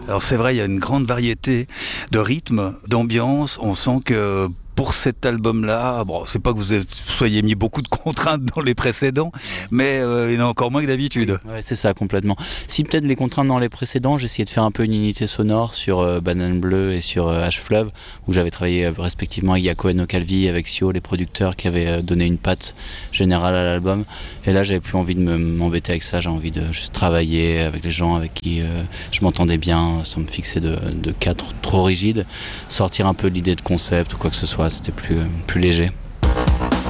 Alors c'est vrai, il y a une grande variété de rythmes, d'ambiance. On sent que pour cet album-là, bon, c'est pas que soyez mis beaucoup de contraintes dans les précédents, mais il y en a encore moins que d'habitude. Ouais, c'est ça, complètement. Si peut-être les contraintes dans les précédents, j'ai essayé de faire un peu une unité sonore sur Banane Bleue et sur H-Fleuve, où j'avais travaillé respectivement avec Yako Eno Calvi, avec Sio, les producteurs qui avaient donné une patte générale à l'album. Et là, j'avais plus envie de m'embêter avec ça, j'ai envie de juste travailler avec les gens avec qui je m'entendais bien, sans me fixer de cadre trop rigide, sortir un peu de l'idée de concept ou quoi que ce soit, c'était plus léger.